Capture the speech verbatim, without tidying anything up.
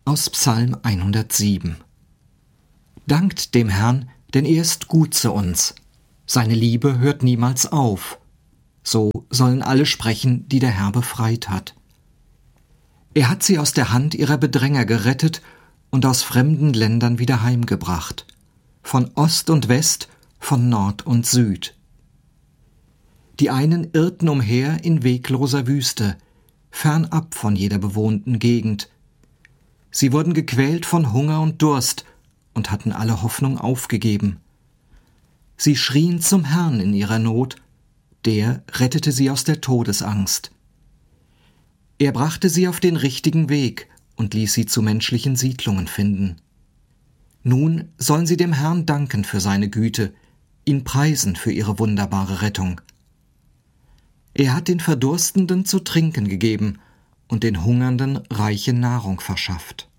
Aus Psalm hundertsieben. Dankt dem Herrn, denn er ist gut zu uns. Seine Liebe hört niemals auf. So sollen alle sprechen, die der Herr befreit hat. Er hat sie aus der Hand ihrer Bedränger gerettet und aus fremden Ländern wieder heimgebracht. Von Ost und West, von Nord und Süd. Die einen irrten umher in wegloser Wüste, fernab von jeder bewohnten Gegend. Sie wurden gequält von Hunger und Durst und hatten alle Hoffnung aufgegeben. Sie schrien zum Herrn in ihrer Not, der rettete sie aus der Todesangst. Er brachte sie auf den richtigen Weg und ließ sie zu menschlichen Siedlungen finden. Nun sollen sie dem Herrn danken für seine Güte, ihn preisen für ihre wunderbare Rettung. Er hat den Verdurstenden zu trinken gegeben und den Hungernden reiche Nahrung verschafft.